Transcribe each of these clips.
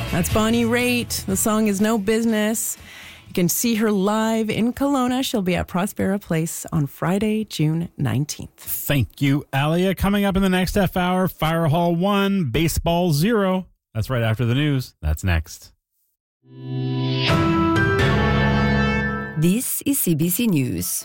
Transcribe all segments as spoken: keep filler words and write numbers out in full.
That's Bonnie Raitt. The song is No Business. You can see her live in Kelowna. She'll be at Prospera Place on Friday, June nineteenth. Thank you, Alia. Coming up in the next half hour, Fire Hall one, Baseball zero. That's right after the news. That's next. This is C B C News.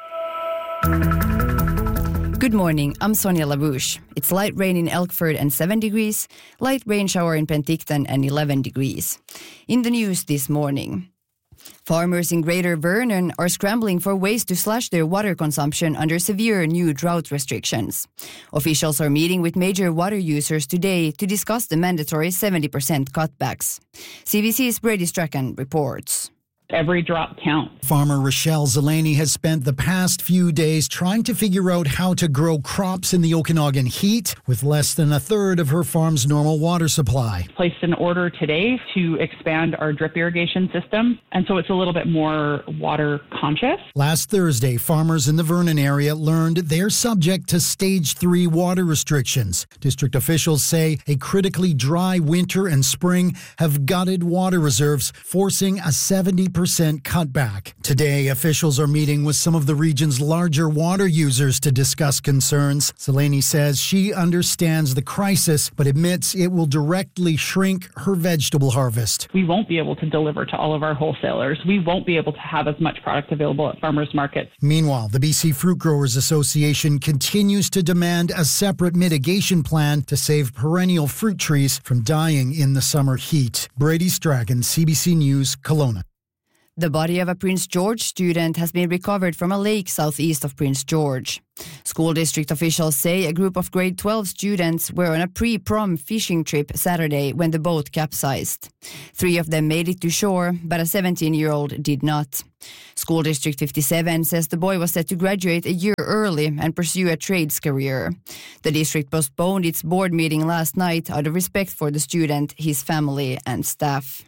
Good morning, I'm Sonia Larouche. It's light rain in Elkford and seven degrees, light rain shower in Penticton and eleven degrees. In the news this morning, farmers in Greater Vernon are scrambling for ways to slash their water consumption under severe new drought restrictions. Officials are meeting with major water users today to discuss the mandatory seventy percent cutbacks. C B C's Brady Strachan reports. Every drop counts. Farmer Rochelle Zeleny has spent the past few days trying to figure out how to grow crops in the Okanagan heat with less than a third of her farm's normal water supply. Placed an order today to expand our drip irrigation system, and so it's a little bit more water conscious. Last Thursday, farmers in the Vernon area learned they're subject to stage three water restrictions. District officials say a critically dry winter and spring have gutted water reserves, forcing a seventy percent cutback. Today, officials are meeting with some of the region's larger water users to discuss concerns. Zeleny says she understands the crisis, but admits it will directly shrink her vegetable harvest. We won't be able to deliver to all of our wholesalers. We won't be able to have as much product available at farmers markets. Meanwhile, the B C Fruit Growers Association continues to demand a separate mitigation plan to save perennial fruit trees from dying in the summer heat. Brady Strachan, C B C News, Kelowna. The body of a Prince George student has been recovered from a lake southeast of Prince George. School district officials say a group of grade twelve students were on a pre-prom fishing trip Saturday when the boat capsized. Three of them made it to shore, but a seventeen-year-old did not. School District fifty-seven says the boy was set to graduate a year early and pursue a trades career. The district postponed its board meeting last night out of respect for the student, his family, and staff.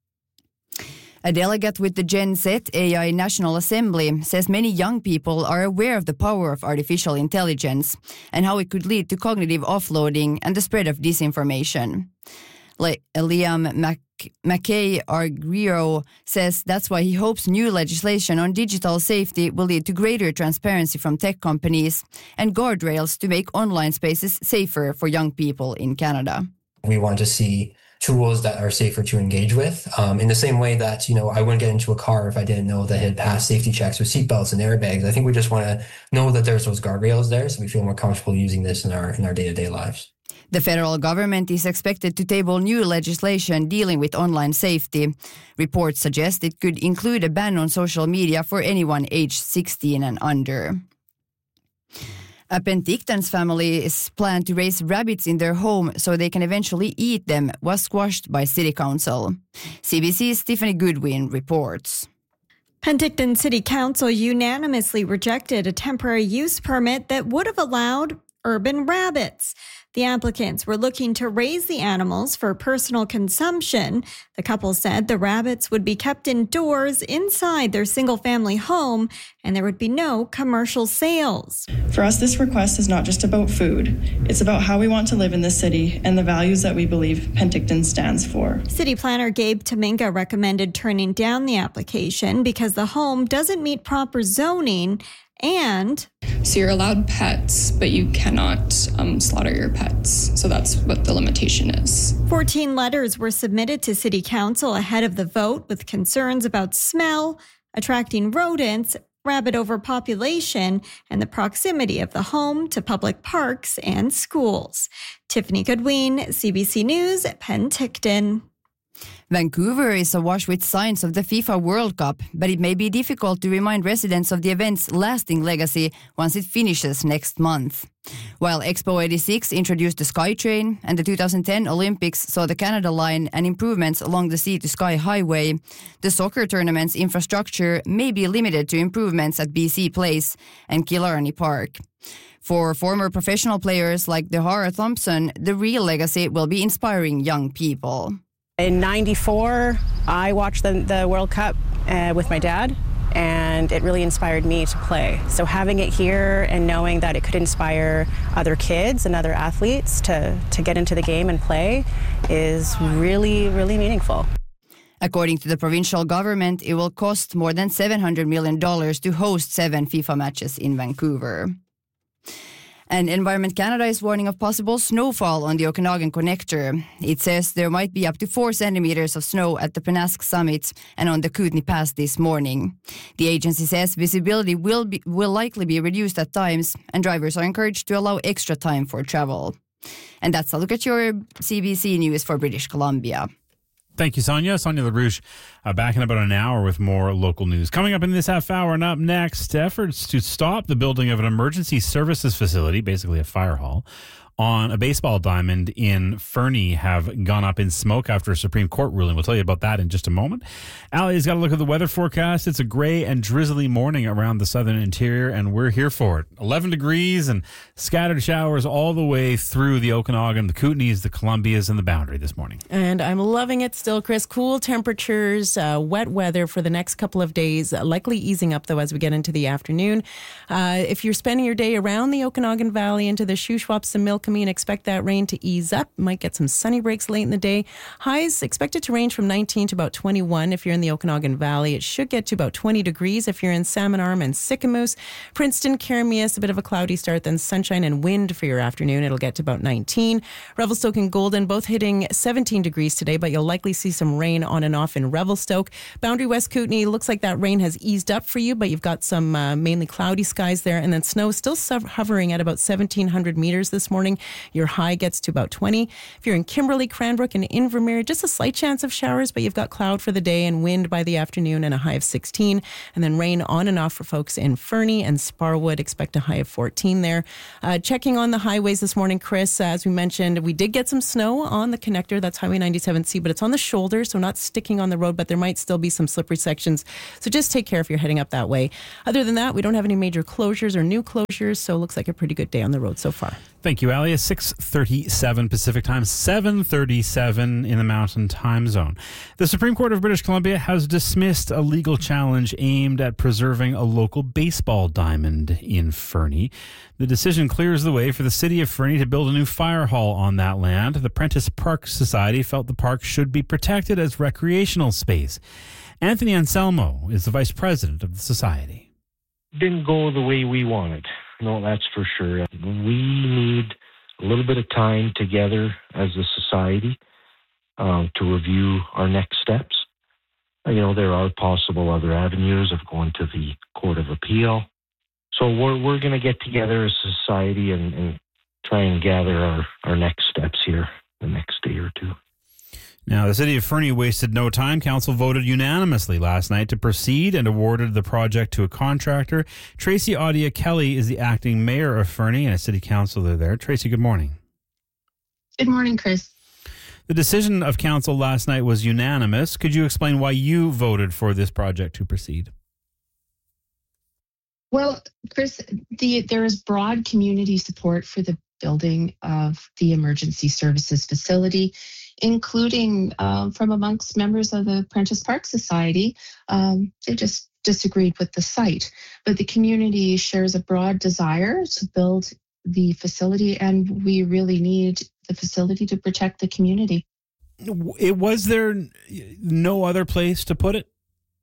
A delegate with the Gen Z A I National Assembly says many young people are aware of the power of artificial intelligence and how it could lead to cognitive offloading and the spread of disinformation. Like Liam Mac- McKay Argiro says that's why he hopes new legislation on digital safety will lead to greater transparency from tech companies and guardrails to make online spaces safer for young people in Canada. We want to see tools that are safer to engage with. Um, in the same way that, you know, I wouldn't get into a car if I didn't know that it had passed safety checks with seatbelts and airbags. I think we just want to know that there's those guardrails there so we feel more comfortable using this in our in our day-to-day lives. The federal government is expected to table new legislation dealing with online safety. Reports suggest it could include a ban on social media for anyone aged sixteen and under. A Penticton's family's plan to raise rabbits in their home so they can eventually eat them was squashed by City Council. C B C's Tiffany Goodwin reports. Penticton City Council unanimously rejected a temporary use permit that would have allowed urban rabbits. The applicants were looking to raise the animals for personal consumption. The couple said the rabbits would be kept indoors inside their single-family home, and there would be no commercial sales. For us, this request is not just about food. It's about how we want to live in this city and the values that we believe Penticton stands for. City Planner Gabe Tominga recommended turning down the application because the home doesn't meet proper zoning. And so you're allowed pets, but you cannot um, slaughter your pets. So that's what the limitation is. fourteen letters were submitted to City Council ahead of the vote with concerns about smell, attracting rodents, rabbit overpopulation, and the proximity of the home to public parks and schools. Tiffany Goodwin, C B C News, Penticton. Vancouver is awash with signs of the FIFA World Cup, but it may be difficult to remind residents of the event's lasting legacy once it finishes next month. While Expo eighty-six introduced the SkyTrain and the two thousand ten Olympics saw the Canada Line and improvements along the Sea to Sky Highway, the soccer tournament's infrastructure may be limited to improvements at B C Place and Killarney Park. For former professional players like Dehara Thompson, the real legacy will be inspiring young people. In ninety-four, I watched the, the World Cup uh, with my dad, and it really inspired me to play. So having it here and knowing that it could inspire other kids and other athletes to, to get into the game and play is really, really meaningful. According to the provincial government, it will cost more than seven hundred million dollars to host seven FIFA matches in Vancouver. And Environment Canada is warning of possible snowfall on the Okanagan Connector. It says there might be up to four centimeters of snow at the Penasque summit and on the Kootenay Pass this morning. The agency says visibility will be, will likely be reduced at times, and drivers are encouraged to allow extra time for travel. And that's a look at your C B C News for British Columbia. Thank you, Sonia. Sonia LaRouche uh, back in about an hour with more local news. Coming up in this half hour and up next, efforts to stop the building of an emergency services facility, basically a fire hall, on a baseball diamond in Fernie have gone up in smoke after a Supreme Court ruling. We'll tell you about that in just a moment. Allie's got a look at the weather forecast. It's a gray and drizzly morning around the southern interior, and we're here for it. eleven degrees and scattered showers all the way through the Okanagan, the Kootenays, the Columbias, and the Boundary this morning. And I'm loving it still, Chris. Cool temperatures, uh, wet weather for the next couple of days, uh, likely easing up, though, as we get into the afternoon. Uh, if you're spending your day around the Okanagan Valley into the Shuswaps and Milk, and expect that rain to ease up. Might get some sunny breaks late in the day. Highs expected to range from nineteen to about twenty-one if you're in the Okanagan Valley. It should get to about twenty degrees if you're in Salmon Arm and Sycamoose. Princeton, Kiramias, a bit of a cloudy start, then sunshine and wind for your afternoon. It'll get to about nineteen. Revelstoke and Golden both hitting seventeen degrees today, but you'll likely see some rain on and off in Revelstoke. Boundary West Kootenay, looks like that rain has eased up for you, but you've got some uh, mainly cloudy skies there, and then snow still hovering at about seventeen hundred meters this morning. Your high gets to about twenty. If you're in Kimberley, Cranbrook, and Invermere, just a slight chance of showers, but you've got cloud for the day and wind by the afternoon and a high of sixteen. And then rain on and off for folks in Fernie and Sparwood. Expect a high of fourteen there. Uh, checking on the highways this morning, Chris, as we mentioned, we did get some snow on the connector. That's Highway ninety-seven C, but it's on the shoulder, so not sticking on the road, but there might still be some slippery sections. So just take care if you're heading up that way. Other than that, we don't have any major closures or new closures, so it looks like a pretty good day on the road so far. Thank you, Alia. six thirty-seven Pacific Time, seven thirty-seven in the Mountain Time Zone. The Supreme Court of British Columbia has dismissed a legal challenge aimed at preserving a local baseball diamond in Fernie. The decision clears the way for the city of Fernie to build a new fire hall on that land. The Prentice Park Society felt the park should be protected as recreational space. Anthony Anselmo is the vice president of the society. Didn't go the way we wanted. No, that's for sure. We need a little bit of time together as a society um, to review our next steps. You know, there are possible other avenues of going to the Court of Appeal. So we're we're going to get together as a society and, and try and gather our, our next steps here the next day or two. Now, the city of Fernie wasted no time. Council voted unanimously last night to proceed and awarded the project to a contractor. Tracy Audia Kelly is the acting mayor of Fernie and a city councilor there. Tracy, good morning. Good morning, Chris. The decision of council last night was unanimous. Could you explain why you voted for this project to proceed? Well, Chris, the, there is broad community support for the building of the emergency services facility, including um, from amongst members of the Prentice Park Society. Um, they just disagreed with the site, but the community shares a broad desire to build the facility, and we really need the facility to protect the community. It, was there no other place to put it?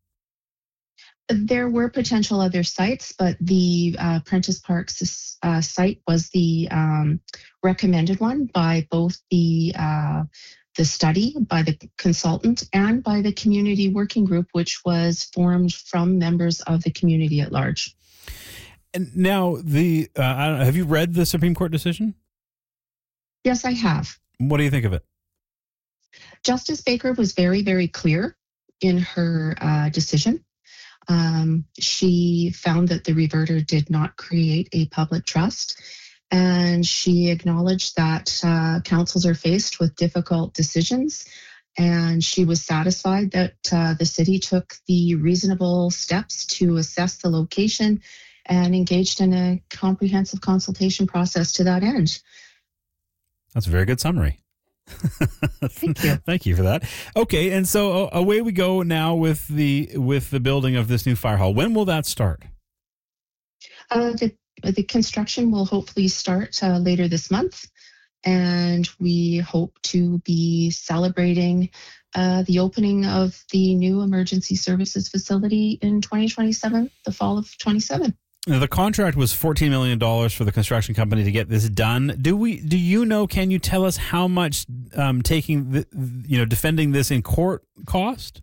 There were potential other sites, but the uh, Prentice Park uh, site was the um, recommended one by both the uh, the study, by the consultant, and by the community working group, which was formed from members of the community at large. And now, the uh, I don't know, have you read the Supreme Court decision? Yes, I have. What do you think of it? Justice Baker was very, very clear in her uh, decision. Um, she found that the reverter did not create a public trust, and she acknowledged that uh, councils are faced with difficult decisions, and she was satisfied that uh, the city took the reasonable steps to assess the location and engaged in a comprehensive consultation process to that end. That's a very good summary. Thank you. Thank you for that. Okay, and so uh, away we go now with the with the building of this new fire hall. When will that start? Uh, the, the construction will hopefully start uh, later this month, and we hope to be celebrating uh, the opening of the new emergency services facility in twenty twenty-seven, the fall of twenty-seven. Now, the contract was fourteen million dollars for the construction company to get this done. Do we? Do you know? Can you tell us how much um, taking the, you know, defending this in court cost?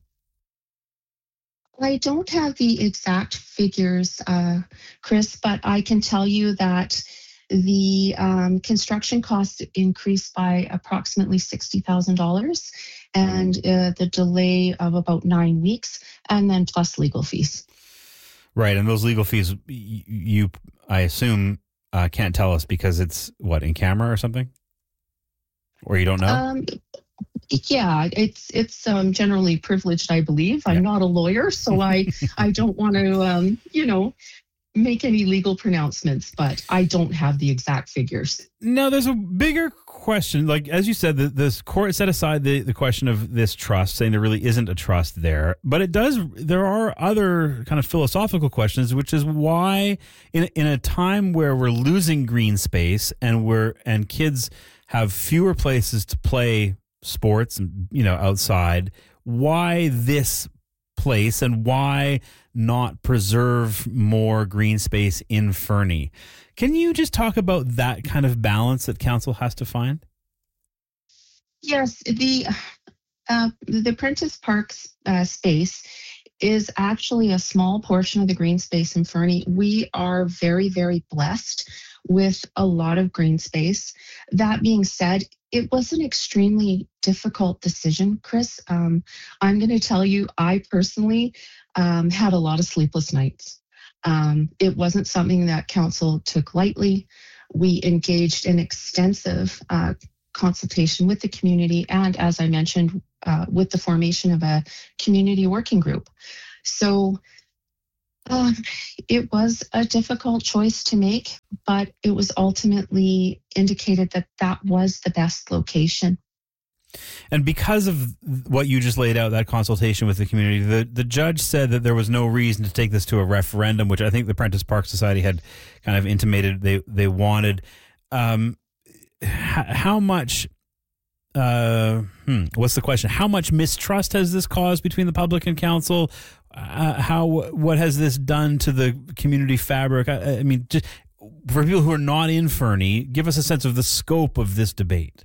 I don't have the exact figures, uh, Chris, but I can tell you that the um, construction costs increased by approximately sixty thousand dollars, and uh, the delay of about nine weeks, and then plus legal fees. Right, and those legal fees, you, I assume, uh, can't tell us because it's, what, in camera or something? Or you don't know? Um, yeah, it's it's um, generally privileged, I believe. I'm yeah. not a lawyer, so I, I don't want to, um, you know, make any legal pronouncements, but I don't have the exact figures. No, there's a bigger question. Like, as you said, the, this court set aside the, the question of this trust, saying there really isn't a trust there. But it does, there are other kind of philosophical questions, which is why in, in a time where we're losing green space and we're, and kids have fewer places to play sports and, you know, outside, why this place and why not preserve more green space in Fernie? Can you just talk about that kind of balance that council has to find? Yes, the uh, the Prentice Parks uh, space is actually a small portion of the green space in Fernie. We are very, very blessed with a lot of green space. That being said, it was an extremely difficult decision, Chris. Um, I'm going to tell you, I personally um, had a lot of sleepless nights. Um, it wasn't something that council took lightly. We engaged in extensive uh, consultation with the community and, as I mentioned, uh, with the formation of a community working group. So um, it was a difficult choice to make, but it was ultimately indicated that that was the best location. And because of what you just laid out, that consultation with the community, the, the judge said that there was no reason to take this to a referendum, which I think the Prentice Park Society had kind of intimated they, they wanted. Um, h- how much, uh, hmm, what's the question? How much mistrust has this caused between the public and council? Uh, how, what has this done to the community fabric? I, I mean, just for people who are not in Fernie, give us a sense of the scope of this debate.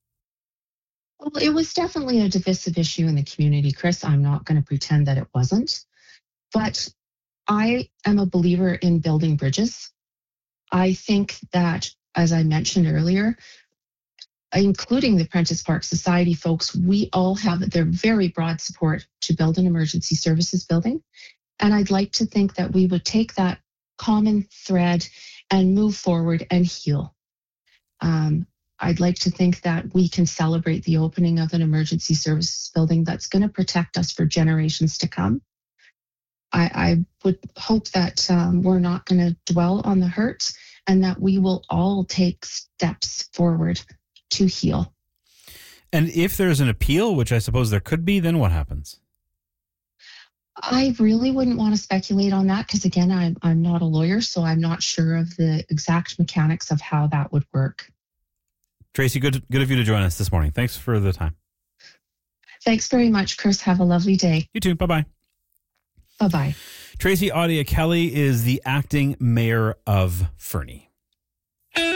Well, it was definitely a divisive issue in the community, Chris. I'm not going to pretend that it wasn't. But I am a believer in building bridges. I think that, as I mentioned earlier, including the Prentice Park Society folks, we all have their very broad support to build an emergency services building. And I'd like to think that we would take that common thread and move forward and heal. Um, I'd like to think that we can celebrate the opening of an emergency services building that's going to protect us for generations to come. I, I would hope that um, we're not going to dwell on the hurt and that we will all take steps forward to heal. And if there's an appeal, which I suppose there could be, then what happens? I really wouldn't want to speculate on that because, again, I'm, I'm not a lawyer, so I'm not sure of the exact mechanics of how that would work. Tracy, good, good of you to join us this morning. Thanks for the time. Thanks very much, Chris. Have a lovely day. You too. Bye-bye. Bye-bye. Tracy Audia Kelly is the acting mayor of Fernie.